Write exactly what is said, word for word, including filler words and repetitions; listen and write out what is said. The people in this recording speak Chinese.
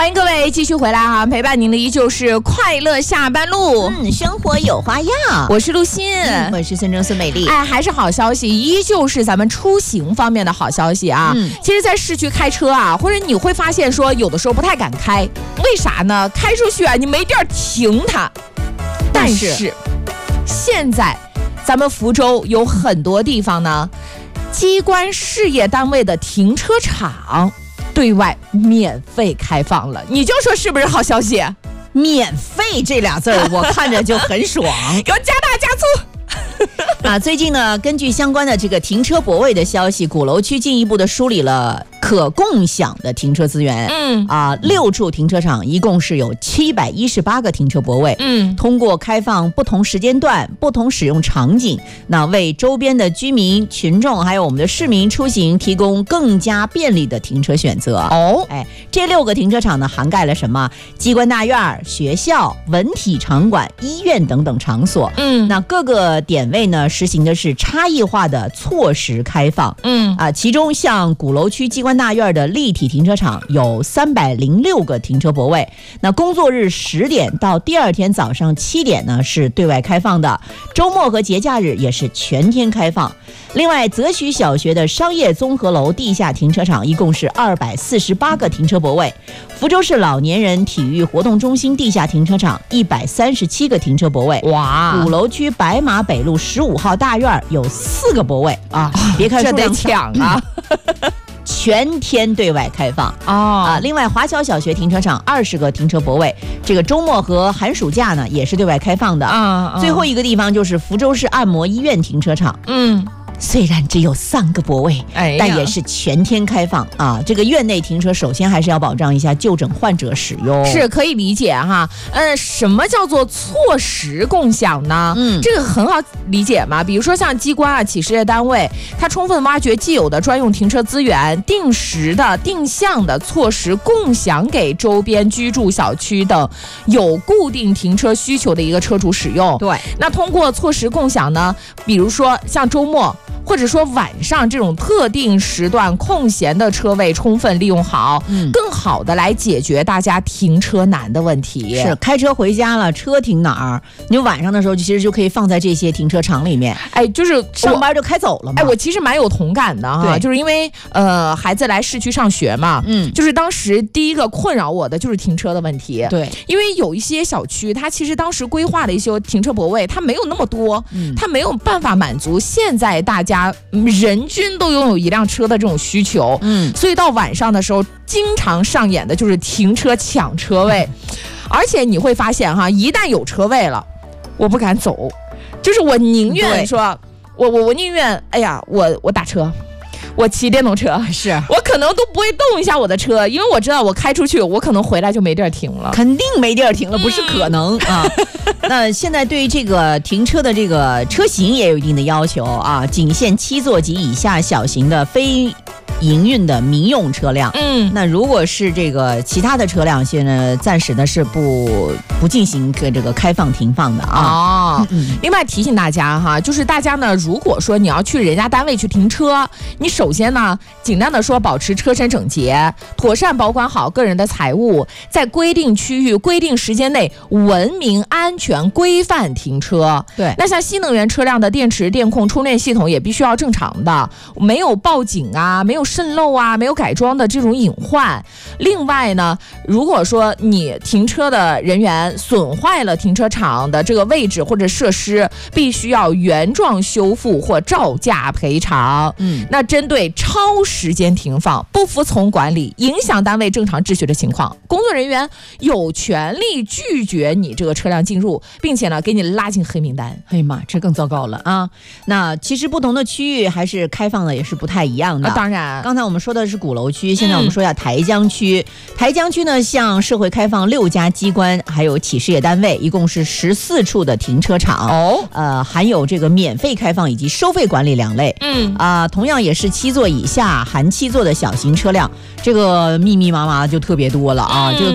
欢迎各位继续回来哈、啊，陪伴您的依旧是快乐下班路。 嗯，生活有花样。 我是陆欣、 嗯，我是孙正孙美丽。 哎，还是好消息，依旧是咱们出行方面的好消息啊。嗯，其实，在市区开车啊，或者你会发现说，有的时候不太敢开，为啥呢？开出去啊，你没地儿停它。但是，是现在咱们福州有很多地方呢，机关事业单位的停车场对外免费开放了，你就说是不是好消息？ 免费这俩字儿，我看着就很爽。 给我加大加粗。 啊，最近呢，根据相关的这个停车泊位的消息，鼓楼区进一步的梳理了可共享的停车资源。嗯啊，六处停车场一共是有七百一十八个停车泊位。嗯，通过开放不同时间段、不同使用场景，那为周边的居民、群众还有我们的市民出行提供更加便利的停车选择。哦，哎，这六个停车场呢，涵盖了什么？机关大院、学校、文体场馆、医院等等场所。嗯，那各个点位呢，实行的是差异化的错时开放。嗯啊，其中像鼓楼区机关大院的立体停车场有三百零六个停车泊位，那工作日十点到第二天早上七点呢是对外开放的，周末和节假日也是全天开放。另外，泽徐小学的商业综合楼地下停车场一共是二百四十八个停车泊位，福州市老年人体育活动中心地下停车场一百三十七个停车泊位。哇！鼓楼区白马北路十五号大院有四个泊位啊，别看数量抢啊。 全天对外开放哦啊！另外，华侨小学停车场二十个停车泊位，这个周末和寒暑假呢也是对外开放的啊。最后一个地方就是福州市按摩医院停车场，嗯。虽然只有三个泊位，哎，但也是全天开放啊！这个院内停车首先还是要保障一下就诊患者使用， 是可以理解哈。呃，什么叫做错时共享呢？嗯，这个很好理解嘛。比如说像机关啊、企事业单位，它充分挖掘既有的专用停车资源，定时的、定向的错时共享给周边居住小区等有固定停车需求的一个车主使用。对，那通过错时共享呢，比如说像周末。或者说晚上这种特定时段空闲的车位充分利用好，嗯，更好的来解决大家停车难的问题。 是开车回家了，车停哪儿？你晚上的时候其实就可以放在这些停车场里面。 哎，就是上班就开走了嘛。 哎，我其实蛮有同感的哈，就是因为呃孩子来市区上学嘛，嗯，就是当时第一个困扰我的就是停车的问题。对，因为有一些小区，它其实当时规划的一些停车泊位，它没有那么多，嗯，它没有办法满足现在大家。人均都拥有一辆车的这种需求，嗯，所以到晚上的时候，经常上演的就是停车抢车位，而且你会发现哈，一旦有车位了，我不敢走，就是我宁愿说，我我我宁愿，哎呀，我我打车。我骑电动车，是我可能都不会动一下我的车，因为我知道我开出去，我可能回来就没地儿停了， 肯定没地儿停了，不是可能、嗯、啊。那现在对于这个停车的这个车型也有一定的要求啊，仅限七座及以下小型的非营运的民用车辆。嗯，那如果是这个其他的车辆，现在暂时呢是不不进行这个开放停放的啊。 哦，嗯、另外提醒大家哈，就是大家呢，如果说你要去人家单位去停车，你首先呢，尽量的说保持车身整洁，妥善保管好个人的财物，在规定区域、规定时间内文明、安全、规范停车。对，那像新能源车辆的电池、电控、充电系统也必须要正常的，没有报警啊，没有渗漏啊，没有改装的这种隐患。另外呢，如果说你停车的人员损坏了停车场的这个位置或者设施，必须要原状修复或照价赔偿。嗯，那针对超时间停放、不服从管理、影响单位正常秩序的情况，工作人员有权利拒绝你这个车辆进入，并且呢给你拉进黑名单。 哎呀妈，这更糟糕了啊！那其实不同的区域还是开放的也是不太一样的。 啊、当然， 刚才我们说的是鼓楼区，现在我们说一下台江区。嗯、台江区呢，向社会开放六家机关，还有企事业单位，一共是十四处的停车场。哦，呃，含有这个免费开放以及收费管理两类。嗯啊、呃，同样也是七座以下含七座的小型车辆，这个密密麻麻就特别多了啊。嗯、这个